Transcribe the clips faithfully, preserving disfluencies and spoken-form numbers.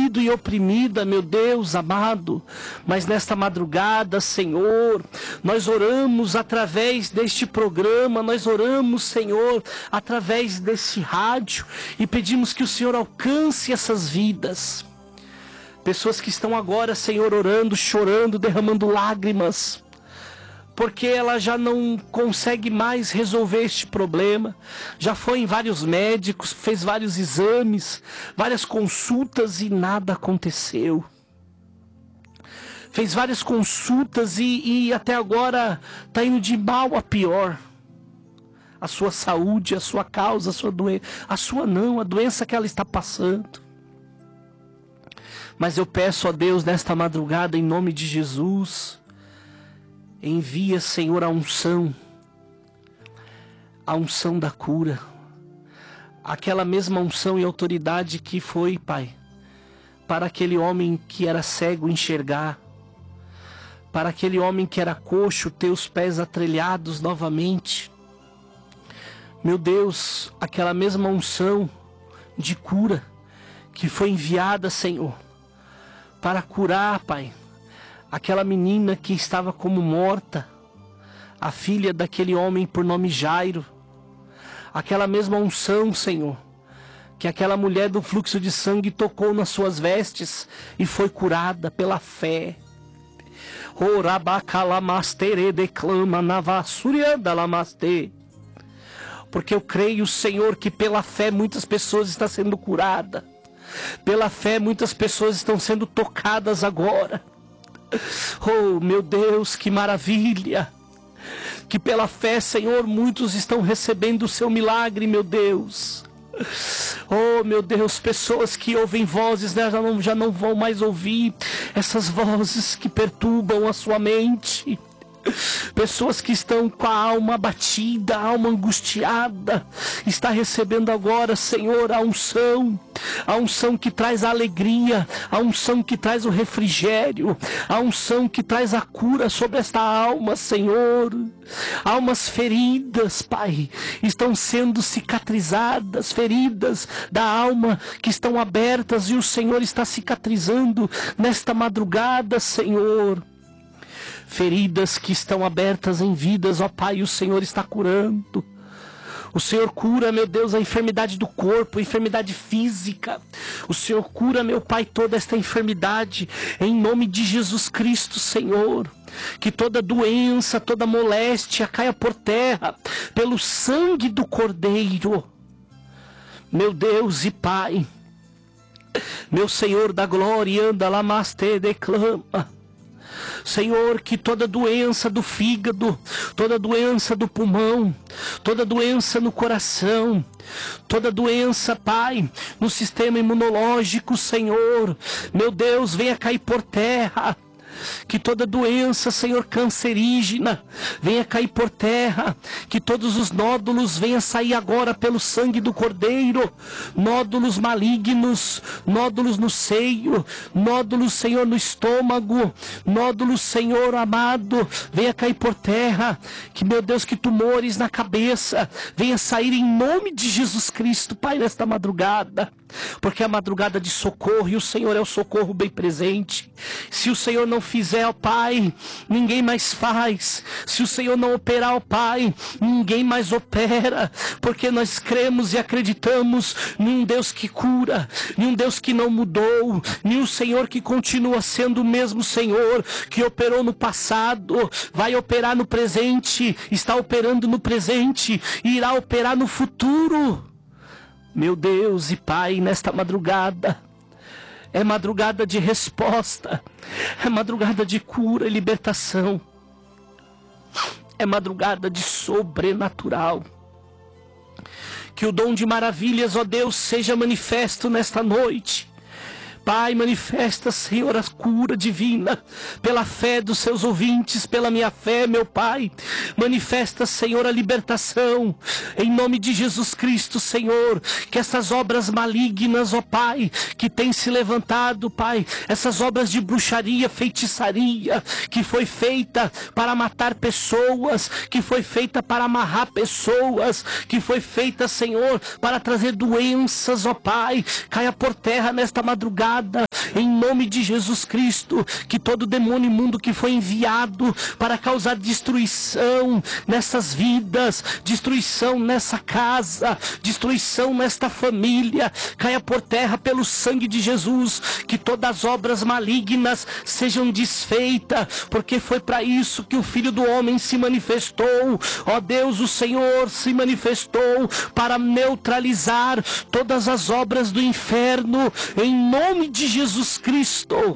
oprimido e oprimida, meu Deus amado. Mas nesta madrugada, Senhor, nós oramos através deste programa, nós oramos, Senhor, através deste rádio e pedimos que o Senhor alcance essas vidas. Pessoas que estão agora, Senhor, orando, chorando, derramando lágrimas, porque ela já não consegue mais resolver este problema. Já foi em vários médicos, fez vários exames, várias consultas e nada aconteceu. Fez várias consultas e, e até agora está indo de mal a pior. A sua saúde, a sua causa, a sua doença. A sua não, a doença que ela está passando. Mas eu peço a Deus nesta madrugada, em nome de Jesus, envia, Senhor, a unção, a unção da cura, aquela mesma unção e autoridade que foi, Pai, para aquele homem que era cego enxergar, para aquele homem que era coxo ter os pés atrelhados novamente. Meu Deus, aquela mesma unção de cura que foi enviada, Senhor, para curar, Pai, aquela menina que estava como morta, a filha daquele homem por nome Jairo. Aquela mesma unção, Senhor, que aquela mulher do fluxo de sangue tocou nas suas vestes e foi curada pela fé. Orabacalamástere declama na vassúria da lamastê. Porque eu creio, Senhor, que pela fé muitas pessoas estão sendo curadas. Pela fé muitas pessoas estão sendo tocadas agora. Oh, meu Deus, que maravilha! Que pela fé, Senhor, muitos estão recebendo o seu milagre, meu Deus. Oh, meu Deus, pessoas que ouvem vozes, né, já, não, já não vão mais ouvir essas vozes que perturbam a sua mente. Pessoas que estão com a alma abatida, a alma angustiada, está recebendo agora, Senhor, a unção, a unção que traz a alegria, a unção que traz o refrigério, a unção que traz a cura sobre esta alma, Senhor. Almas feridas, Pai, estão sendo cicatrizadas, feridas da alma que estão abertas e o Senhor está cicatrizando nesta madrugada, Senhor. Feridas que estão abertas em vidas, ó Pai, o Senhor está curando. O Senhor cura, meu Deus, a enfermidade do corpo, a enfermidade física. O Senhor cura, meu Pai, toda esta enfermidade, em nome de Jesus Cristo, Senhor. Que toda doença, toda moléstia caia por terra, pelo sangue do Cordeiro. Meu Deus e Pai, meu Senhor da glória, anda lá, mas te declama. Senhor, que toda doença do fígado, toda doença do pulmão, toda doença no coração, toda doença, Pai, no sistema imunológico, Senhor, meu Deus, venha cair por terra. Que toda doença, Senhor, cancerígena, venha cair por terra. Que todos os nódulos venham sair agora pelo sangue do Cordeiro. Nódulos malignos, nódulos no seio, nódulos, Senhor, no estômago, nódulos, Senhor amado, venha cair por terra. Que, meu Deus, que tumores na cabeça venha sair em nome de Jesus Cristo, Pai, nesta madrugada. Porque é a madrugada de socorro e o Senhor é o socorro bem presente. Se o Senhor não fizer, ó Pai, ninguém mais faz. Se o Senhor não operar, ó Pai, ninguém mais opera. Porque nós cremos e acreditamos em um Deus que cura, em um Deus que não mudou, em um Senhor que continua sendo o mesmo Senhor que operou no passado, vai operar no presente, está operando no presente e irá operar no futuro. Meu Deus e Pai, nesta madrugada, é madrugada de resposta, é madrugada de cura e libertação, é madrugada de sobrenatural. Que o dom de maravilhas, ó Deus, seja manifesto nesta noite. Pai, manifesta, Senhor, a cura divina, pela fé dos seus ouvintes, pela minha fé, meu Pai. Manifesta, Senhor, a libertação, em nome de Jesus Cristo, Senhor. Que essas obras malignas, ó Pai, que têm se levantado, Pai, essas obras de bruxaria, feitiçaria, que foi feita para matar pessoas, que foi feita para amarrar pessoas, que foi feita, Senhor, para trazer doenças, ó Pai, caia por terra nesta madrugada. em nome de Jesus Cristo, que todo demônio imundo que foi enviado para causar destruição nessas vidas, destruição nessa casa, destruição nesta família, caia por terra pelo sangue de Jesus, que todas as obras malignas sejam desfeitas, porque foi para isso que o Filho do Homem se manifestou. Ó Deus, o Senhor se manifestou para neutralizar todas as obras do inferno, em nome de Jesus Cristo.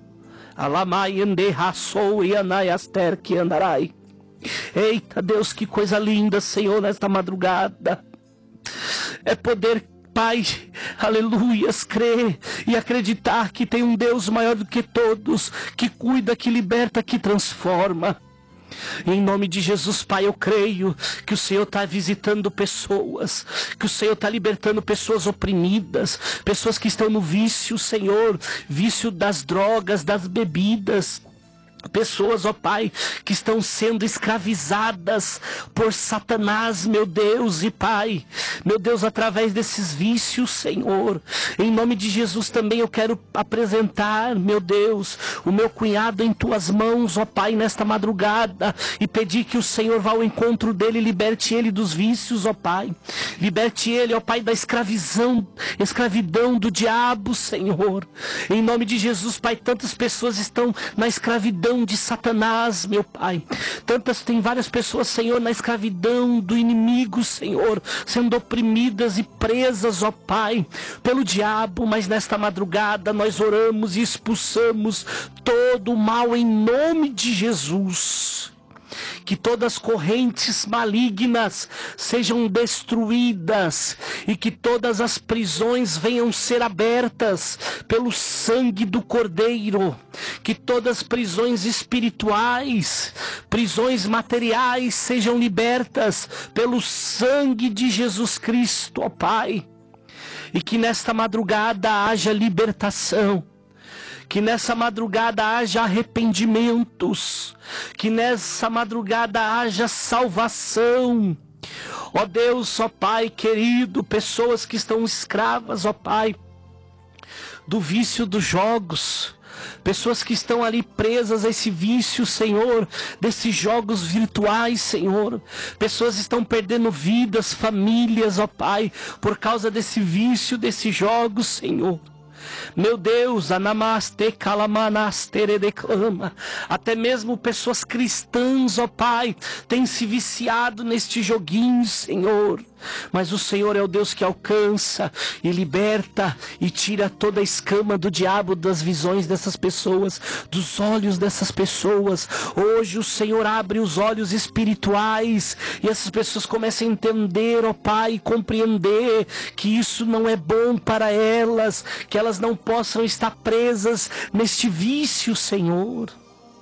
Eita Deus, que coisa linda, Senhor, nesta madrugada. É poder, Pai, aleluias, crer e acreditar que tem um Deus maior do que todos, que cuida, que liberta, que transforma. Em nome de Jesus, Pai, eu creio que o Senhor está visitando pessoas, que o Senhor está libertando pessoas oprimidas, pessoas que estão no vício, Senhor, vício das drogas, das bebidas. Pessoas, ó Pai, que estão sendo escravizadas por Satanás, meu Deus e Pai, meu Deus, através desses vícios, Senhor. Em nome de Jesus também eu quero apresentar, meu Deus, o meu cunhado em Tuas mãos, ó Pai, nesta madrugada, e pedir que o Senhor vá ao encontro dele, liberte ele dos vícios, ó Pai, liberte ele, ó Pai, da escravidão, escravidão do diabo, Senhor. Em nome de Jesus, Pai, tantas pessoas estão na escravidão de Satanás, meu Pai. Tantas, tem várias pessoas, Senhor, na escravidão do inimigo, Senhor, sendo oprimidas e presas, ó Pai, pelo diabo. Mas nesta madrugada nós oramos e expulsamos todo o mal em nome de Jesus. Que todas as correntes malignas sejam destruídas e que todas as prisões venham ser abertas pelo sangue do Cordeiro. Que todas as prisões espirituais, prisões materiais sejam libertas pelo sangue de Jesus Cristo, ó Pai. E que nesta madrugada haja libertação. Que nessa madrugada haja arrependimentos, que nessa madrugada haja salvação. Ó Deus, ó Pai querido, pessoas que estão escravas, ó Pai, do vício dos jogos, pessoas que estão ali presas a esse vício, Senhor, desses jogos virtuais, Senhor. Pessoas estão perdendo vidas, famílias, ó Pai, por causa desse vício, desses jogos, Senhor. Meu Deus, anamaste, calamanaste, declama. Até mesmo pessoas cristãs, ó Pai, têm se viciado neste joguinho, Senhor. Mas o Senhor é o Deus que alcança e liberta e tira toda a escama do diabo das visões dessas pessoas, dos olhos dessas pessoas. Hoje o Senhor abre os olhos espirituais e essas pessoas começam a entender, ó Pai, e compreender que isso não é bom para elas, que elas não possam estar presas neste vício, Senhor.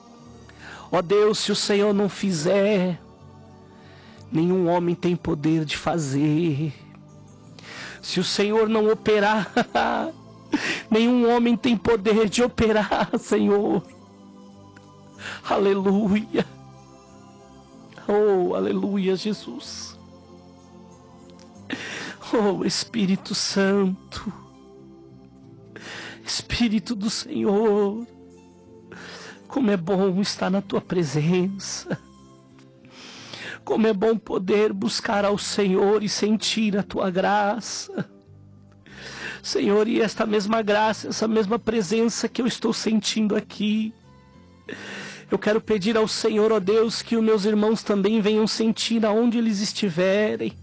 Ó Deus, se o Senhor não fizer, nenhum homem tem poder de fazer. Se o Senhor não operar, nenhum homem tem poder de operar, Senhor. Aleluia. Oh, aleluia, Jesus. Oh, Espírito Santo, Espírito do Senhor, como é bom estar na Tua presença. Como é bom poder buscar ao Senhor e sentir a Tua graça. Senhor, e esta mesma graça, essa mesma presença que eu estou sentindo aqui, eu quero pedir ao Senhor, ó Deus, que os meus irmãos também venham sentir aonde eles estiverem.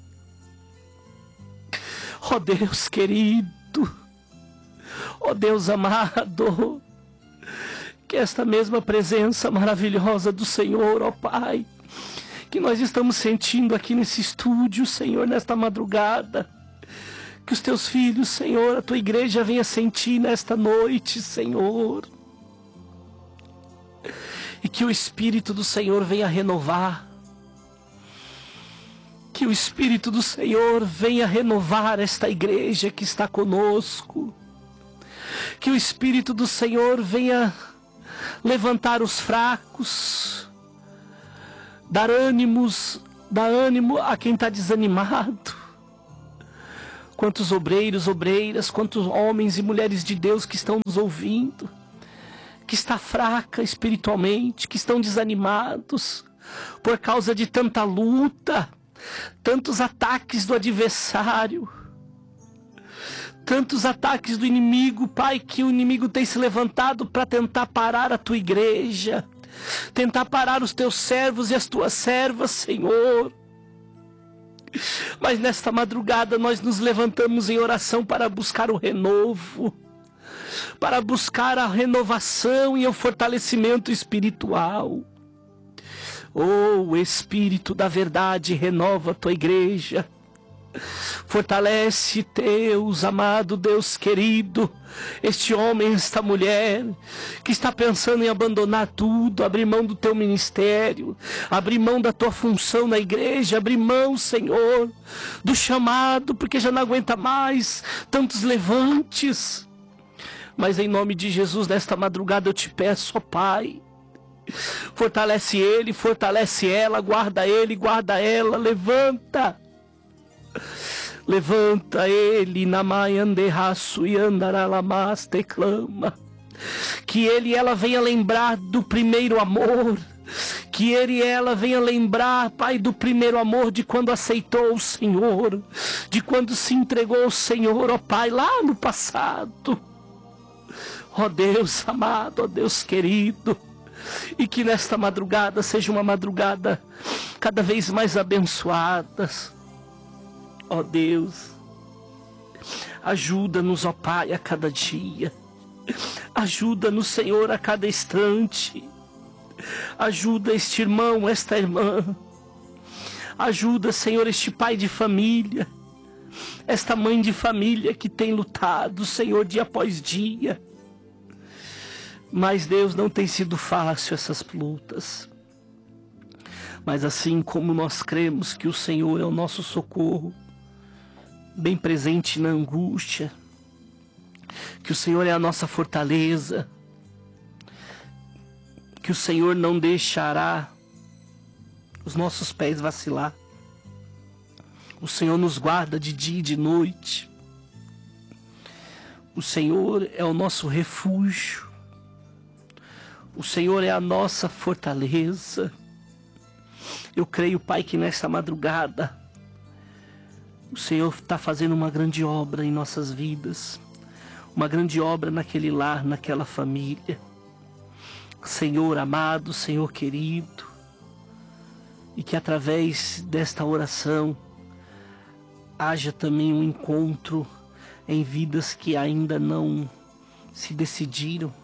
Ó Deus querido, ó Deus amado, que esta mesma presença maravilhosa do Senhor, ó Pai, que nós estamos sentindo aqui nesse estúdio, Senhor, nesta madrugada, que os Teus filhos, Senhor, a Tua igreja venha sentir nesta noite, Senhor, e que o Espírito do Senhor venha renovar, que o Espírito do Senhor venha renovar esta igreja que está conosco, que o Espírito do Senhor venha levantar os fracos, dar ânimos, dar ânimo a quem está desanimado. quantos obreiros, obreiras, quantos homens e mulheres de Deus que estão nos ouvindo, que está fraca espiritualmente, que estão desanimados por causa de tanta luta, tantos ataques do adversário, tantos ataques do inimigo, Pai, que o inimigo tem se levantado para tentar parar a tua igreja, tentar parar os teus servos e as tuas servas, Senhor. Mas nesta madrugada nós nos levantamos em oração para buscar o renovo, para buscar a renovação e o fortalecimento espiritual. Oh, Espírito da verdade, renova a tua igreja. Fortalece, Deus amado, Deus querido, este homem, esta mulher que está pensando em abandonar tudo, abrir mão do teu ministério, abrir mão da tua função na igreja, abrir mão, Senhor, do chamado, porque já não aguenta mais tantos levantes. Mas em nome de Jesus, nesta madrugada eu te peço, ó Pai, fortalece ele, fortalece ela, guarda ele, guarda ela, levanta. Levanta ele, Namayanderraço e Andaralamas te clama. Que ele e ela venha lembrar do primeiro amor. Que ele e ela venha lembrar, Pai, do primeiro amor, de quando aceitou o Senhor, de quando se entregou ao Senhor, ó Pai, lá no passado. Ó Deus amado, ó Deus querido. E que nesta madrugada seja uma madrugada cada vez mais abençoada. Ó Deus, ajuda-nos, ó Pai, a cada dia. Ajuda-nos, Senhor, a cada instante. Ajuda este irmão, esta irmã. Ajuda, Senhor, este pai de família, esta mãe de família que tem lutado, Senhor, dia após dia. Mas, Deus, não tem sido fácil essas lutas. Mas assim como nós cremos que o Senhor é o nosso socorro, bem presente na angústia, que o Senhor é a nossa fortaleza, que o Senhor não deixará os nossos pés vacilar. O Senhor nos guarda de dia e de noite. O Senhor é o nosso refúgio. O Senhor é a nossa fortaleza. Eu creio, Pai, que nesta madrugada o Senhor está fazendo uma grande obra em nossas vidas, uma grande obra naquele lar, naquela família. Senhor amado, Senhor querido, e que através desta oração haja também um encontro em vidas que ainda não se decidiram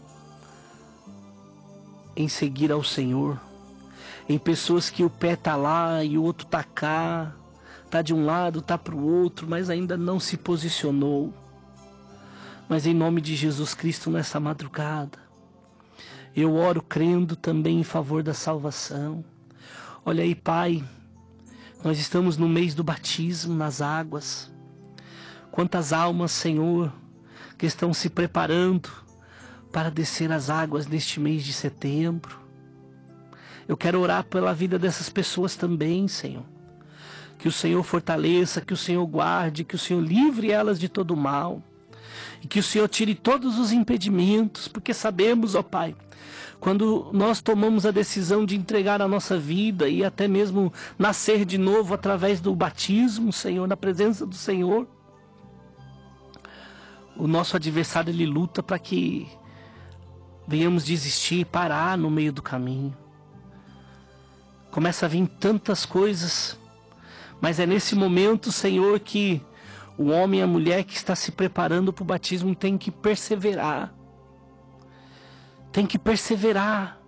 em seguir ao Senhor, em pessoas que o pé está lá e o outro está cá, está de um lado, está para o outro, mas ainda não se posicionou. Mas em nome de Jesus Cristo, nessa madrugada, eu oro crendo também em favor da salvação. Olha aí, Pai, nós estamos no mês do batismo nas águas. Quantas almas, Senhor, que estão se preparando para descer as águas neste mês de setembro. Eu quero orar pela vida dessas pessoas também, Senhor. Que o Senhor fortaleça, que o Senhor guarde, que o Senhor livre elas de todo mal. E que o Senhor tire todos os impedimentos, porque sabemos, ó Pai, quando nós tomamos a decisão de entregar a nossa vida e até mesmo nascer de novo através do batismo, Senhor, na presença do Senhor, o nosso adversário, ele luta para que venhamos desistir, parar no meio do caminho. Começa a vir tantas coisas, mas é nesse momento, Senhor, que o homem e a mulher que está se preparando para o batismo tem que perseverar. Tem que perseverar.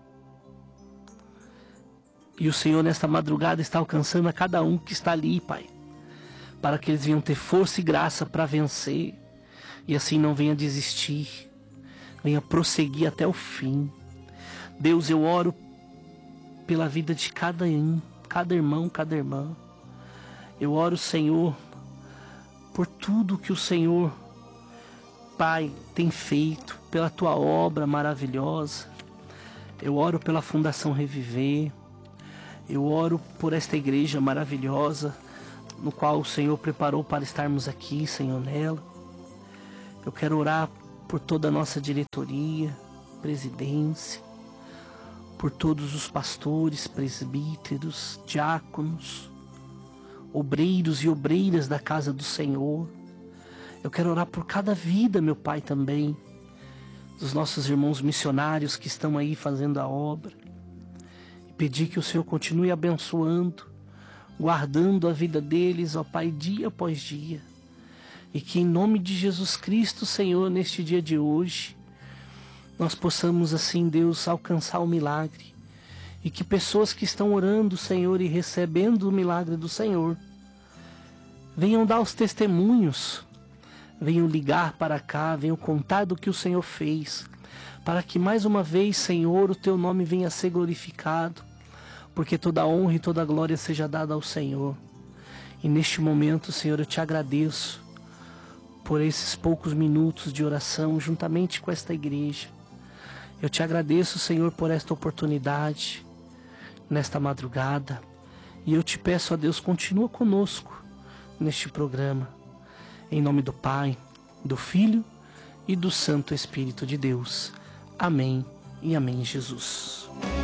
E o Senhor nesta madrugada está alcançando a cada um que está ali, Pai, para que eles venham ter força e graça para vencer. E assim não venha desistir, venha prosseguir até o fim. Deus, eu oro pela vida de cada um, cada irmão, cada irmã. Eu oro, Senhor, por tudo que o Senhor, Pai, tem feito, pela Tua obra maravilhosa. Eu oro pela Fundação Reviver. Eu oro por esta igreja maravilhosa no qual o Senhor preparou para estarmos aqui, Senhor, nela. Eu quero orar por toda a nossa diretoria, presidência, por todos os pastores, presbíteros, diáconos, obreiros e obreiras da casa do Senhor. Eu quero orar por cada vida, meu Pai, também, dos nossos irmãos missionários que estão aí fazendo a obra. E pedir que o Senhor continue abençoando, guardando a vida deles, ó Pai, dia após dia. E que em nome de Jesus Cristo, Senhor, neste dia de hoje, nós possamos assim, Deus, alcançar o milagre. E que pessoas que estão orando, Senhor, e recebendo o milagre do Senhor, venham dar os testemunhos, venham ligar para cá, venham contar do que o Senhor fez, para que mais uma vez, Senhor, o Teu nome venha a ser glorificado, porque toda a honra e toda a glória seja dada ao Senhor. E neste momento, Senhor, eu Te agradeço por esses poucos minutos de oração juntamente com esta igreja. Eu Te agradeço, Senhor, por esta oportunidade, nesta madrugada. E eu Te peço, a Deus, continua conosco neste programa. Em nome do Pai, do Filho e do Santo Espírito de Deus. Amém e amém, Jesus.